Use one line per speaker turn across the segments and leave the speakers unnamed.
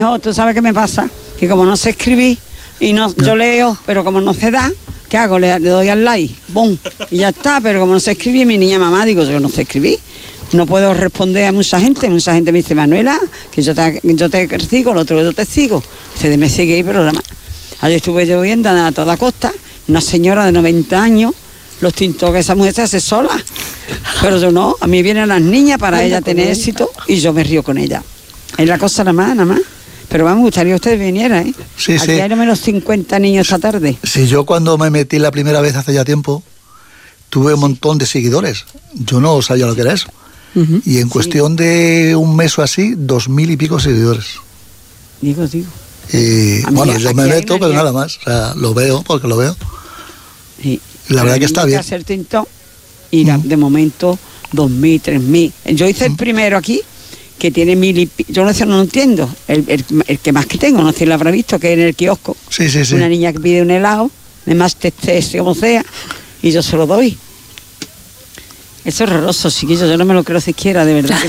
No, tú sabes qué me pasa, que como no sé escribir y no, yo leo, pero como no se da, ¿qué hago? Le doy al like, ¡bum! Y ya está, pero como no sé escribir, mi niña mamá, digo, yo no sé escribir. No puedo responder a mucha gente me dice, Manuela, que yo te sigo, el otro yo te sigo. Se me sigue ahí, pero ayer estuve yo viendo a toda costa, una señora de 90 años, los tintos que esa mujer se hace sola. Pero yo no, a mí vienen las niñas para ella tener éxito y yo me río con ella. Es la cosa nada más. Pero me gustaría que usted viniera, ¿eh?
Sí,
aquí
sí.
hay no menos 50 niños esta tarde.
Sí, yo cuando me metí la primera vez hace ya tiempo, tuve un montón de seguidores. Yo no sabía lo que era eso. Y en cuestión de un mes o así, 2000 y pico seguidores.
Digo.
Bueno, yo me meto, pero nada más. O sea, lo veo porque lo veo.
Sí.
Y la verdad que está bien.
Hacer tinto y de momento 2000, 3000. Yo hice el primero aquí, que tiene 1000 y pico. Yo no entiendo. El que más que tengo, no sé si lo habrá visto, que es en el kiosco.
Sí.
Una niña que pide un helado, además como sea, y yo se lo doy. Eso es horroroso, chiquillo, yo no me lo creo siquiera, de verdad.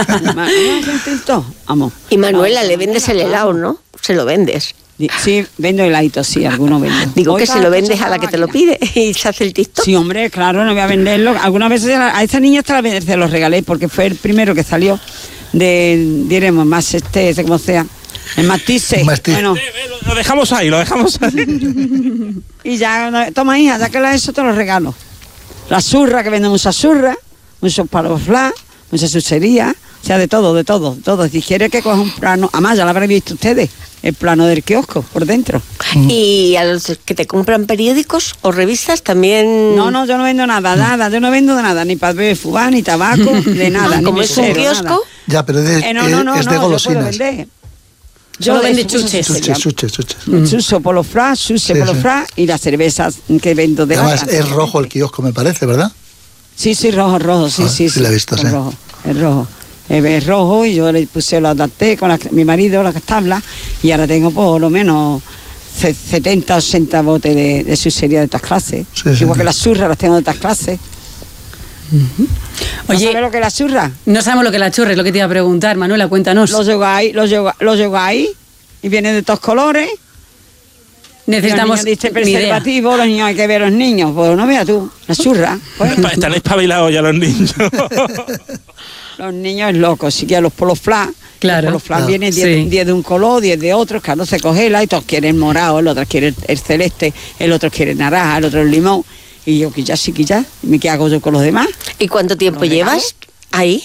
Vamos.
Y Manuela, le vendes el helado, ¿no? Se lo vendes.
Sí, vendo heladitos, sí, algunos vendo.
Digo que se lo vendes a la que te lo pide y se hace el TikTok.
Sí, hombre, claro, no voy a venderlo. Algunas veces a esa niña se los regalé porque fue el primero que salió diremos, más como sea, el matice. Bueno.
Lo dejamos ahí.
Y ya, toma hija, ya que lo has hecho te lo regalo. La surra, que vende mucha surra, muchos palos flash, mucha sucería, o sea, de todo. Si quiere que coja un plano, además ya lo habrán visto ustedes, el plano del kiosco por dentro.
¿Y a los que te compran periódicos o revistas también?
No, yo no vendo nada, yo no vendo de nada, ni papel de fubá, ni tabaco, de nada. Ni
¿Como es un kiosco?
Nada.
Ya, pero es de golosinas.
Yo
lo vendo chuches.
Chucho por los flash, y las cervezas que vendo de
además es rojo el kiosco, me parece, ¿verdad?
Sí, rojo, sí.
Sí, la he visto, sí.
Es rojo. Es rojo y yo le puse, lo adapté con mi marido, las tablas, y ahora tengo por lo menos 70, 80 botes de sucería de otras clases. Igual que las surras las tengo de otras clases.
Oye,
¿No sabes lo que es la churra?
No sabemos lo que es la churra, es lo que te iba a preguntar, Manuela, cuéntanos.
Los lleváis y vienen de todos colores.
Necesitamos
los niños diste preservativo, los niños hay que ver a los niños. Pues no veas tú, la churra. Pues.
Están espabilados ya los niños.
Los niños es locos, si quieres los polos flash.
Claro.
Los polos flash vienen 10 de un color, 10 de otro, claro, se congela y todos quieren morado, el otro quiere el celeste, el otro quiere naranja, el otro el limón. Y yo, qué ¿qué hago yo con los demás?
¿Y cuánto tiempo llevas ahí?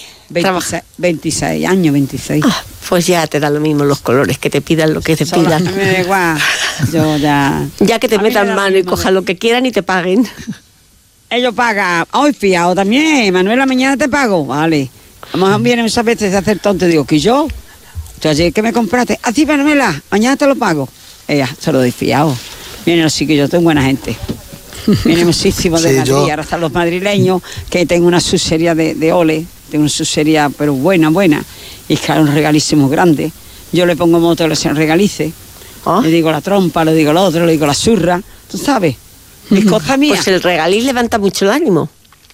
26 años.
Pues ya te da lo mismo los colores, que te pidan lo que te pidan.
Me da igual, yo ya...
Ya que te metan mano y cojan lo que quieran y te paguen.
Ellos pagan, hoy fiado también, Manuela, mañana te pago, vale. A lo mejor vienen muchas veces a hacer tonto y digo, ¿que yo? Ayer que me compraste, así Manuela, mañana te lo pago. Ella, se lo doy fiado. Vienen los chiquillos, tengo buena gente. Viene muchísimo de Madrid, ahora están los madrileños, que tengo una sucería de ole, tengo una sucería, pero buena, y es claro, un regalísimo grande. Yo le pongo moto, le regalice, le digo la trompa, le digo lo otro, le digo la surra, tú sabes, mis cosas mías.
Pues el regaliz levanta mucho el ánimo.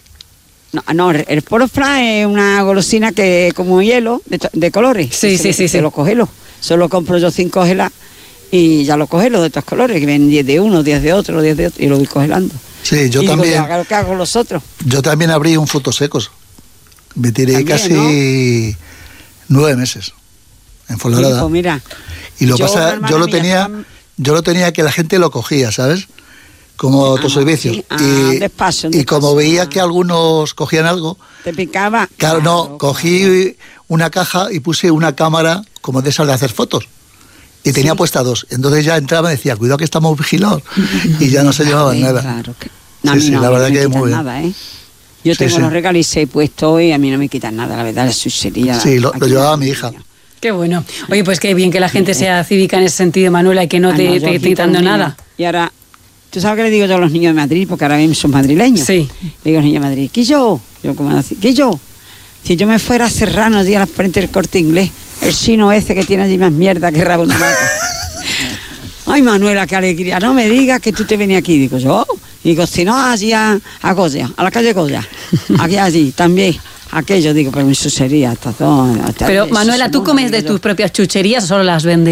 No, el polo flash es una golosina que como hielo, de colores.
Sí.
Se lo cogelo, solo compro yo 5 gelas. Y ya lo cogelo de estos colores, que ven 10 de uno, 10 de otro, 10 de otro, y lo voy congelando.
Sí, yo también.
Digo, ¿qué hago los otros?
Yo también abrí un frutos secos. Me tiré también, casi 9 meses en Fuenlabrada.
Pues mira,
y lo pasa, yo lo tenía que la gente lo cogía, ¿sabes? Como autoservicio.
Despacio,
y como veía que algunos cogían algo...
¿Te picaba?
Claro, cogí una caja y puse una cámara como de esas de hacer fotos. Y tenía puesta 2. Entonces ya entraba y decía, cuidado que estamos vigilados. Y ya no se llevaban nada.
Claro que...
la verdad que muy bien.
Nada, Yo tengo los regalices puestos y a mí no me quitan nada, la verdad, la sucería.
Sí, lo llevaba mi hija.
Qué bueno. Oye, pues qué bien que la gente sea cívica en ese sentido, Manuela, y que no te esté quitando nada.
Y ahora, ¿tú sabes qué le digo yo a los niños de Madrid? Porque ahora mismo son madrileños.
Sí.
Le digo a los niños de Madrid, ¿qué yo? ¿Qué yo? Si yo me fuera a Serrano, día al frente del Corte Inglés, el chino ese que tiene allí más mierda que rabo de vaca. Ay, Manuela, qué alegría. No me digas que tú te venías aquí. Digo yo. Digo, si no, allí a Goya, a la calle Goya. Aquí, allí, también. Aquello, digo, pero mi sucería.
Pero, Manuela, ¿tú comes de tus propias chucherías o solo las vendes?